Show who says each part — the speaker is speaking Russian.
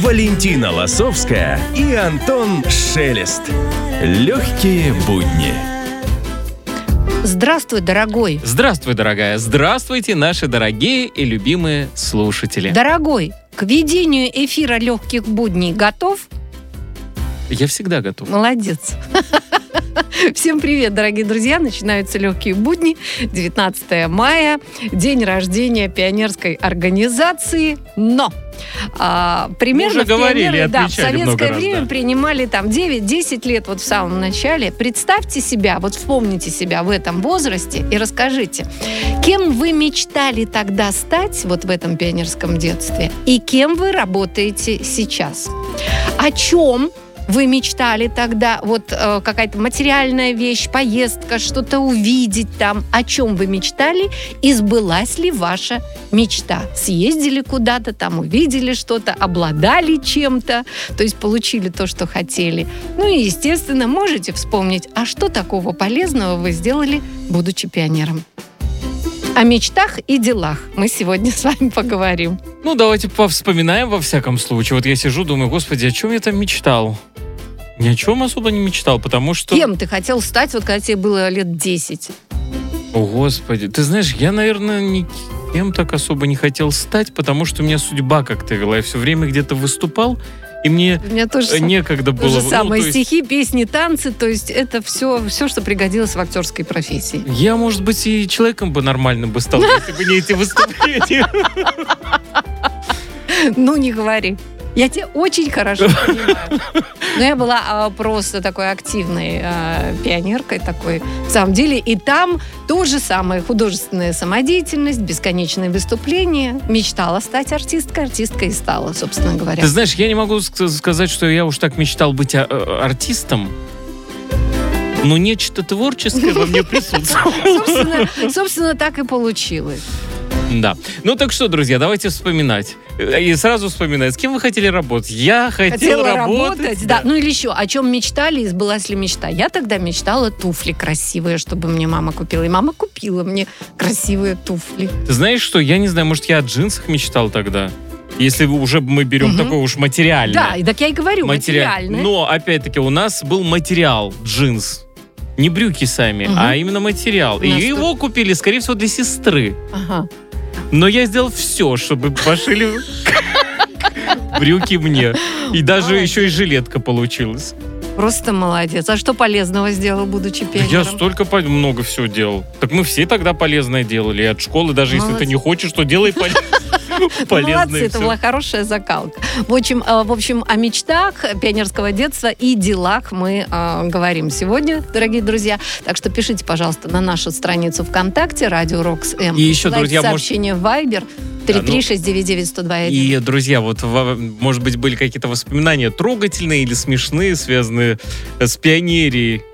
Speaker 1: Валентина Лосовская и Антон Шелест. Легкие будни.
Speaker 2: Здравствуй, дорогой.
Speaker 3: Здравствуй, дорогая. Здравствуйте, наши дорогие и любимые слушатели.
Speaker 2: Дорогой, к ведению эфира «Легких будней» готов?
Speaker 3: Я всегда готов.
Speaker 2: Молодец. Всем привет, дорогие друзья. Начинаются «Легкие будни». 19 мая, день рождения пионерской организации. Но примерно
Speaker 3: уже говорили,
Speaker 2: в советское
Speaker 3: раз,
Speaker 2: время принимали там 9-10 лет вот в самом начале. Представьте себя, вот вспомните себя в этом возрасте и расскажите, кем вы мечтали тогда стать вот в этом пионерском детстве и кем вы работаете сейчас. О чем вы мечтали тогда? Вот какая-то материальная вещь, поездка, что-то увидеть там. О чем вы мечтали? И сбылась ли ваша мечта? Съездили куда-то, там увидели что-то, обладали чем-то, то есть получили то, что хотели. Ну и, естественно, можете вспомнить, а что такого полезного вы сделали, будучи пионером? О мечтах и делах мы сегодня с вами поговорим.
Speaker 3: Ну, давайте повспоминаем во всяком случае. Вот я сижу, думаю, господи, о чем я там мечтал? Ни о чем особо не мечтал, потому что...
Speaker 2: Кем ты хотел стать, вот когда тебе было лет 10?
Speaker 3: О, господи. Ты знаешь, я, наверное, никем так особо не хотел стать, потому что у меня судьба как-то вела. Я все время где-то выступал, и мне тоже некогда было.
Speaker 2: То же самое, стихи, песни, танцы, то есть это все, что пригодилось в актерской профессии.
Speaker 3: Я, может быть, и человеком бы нормальным бы стал, если бы не эти выступления.
Speaker 2: Ну, не говори. Я тебя очень хорошо понимаю. Но я была просто такой активной пионеркой такой, в самом деле. И там то же самое, художественная самодеятельность, бесконечные выступления. Мечтала стать артисткой и стала, собственно говоря.
Speaker 3: Ты знаешь, я не могу сказать, что я уж так мечтал быть артистом, но нечто творческое во мне присутствовало.
Speaker 2: Собственно, так и получилось.
Speaker 3: Да. Ну так что, друзья, давайте вспоминать. И сразу вспоминать, с кем вы хотели работать. Я хотела работать.
Speaker 2: Да. Ну или еще, о чем мечтали и сбылась ли мечта. Я тогда мечтала туфли красивые, чтобы мне мама купила. И мама купила мне красивые туфли.
Speaker 3: Ты знаешь что? Я не знаю, может, я о джинсах мечтал тогда? Если уже мы берем такое уж материальное.
Speaker 2: Да, так я и говорю, материальное.
Speaker 3: Но, опять-таки, у нас был материал джинс. Не брюки сами, а именно материал. И его купили, скорее всего, для сестры.
Speaker 2: Ага.
Speaker 3: Но я сделал все, чтобы пошили брюки мне. И даже еще и жилетка получилась.
Speaker 2: Просто молодец. А что полезного сделал, будучи пионером?
Speaker 3: Я столько много всего делал. Так мы все тогда полезное делали. И от школы, даже если ты не хочешь, то делай полезное.
Speaker 2: Молодцы, это была хорошая закалка. В общем, о мечтах пионерского детства и делах мы говорим сегодня, дорогие друзья. Так что пишите, пожалуйста, на нашу страницу ВКонтакте «Радио Рокс М».
Speaker 3: И еще, друзья,
Speaker 2: сообщение в Viber 33699-1021.
Speaker 3: И, друзья, вот, может быть, были какие-то воспоминания трогательные или смешные, связанные с пионерией.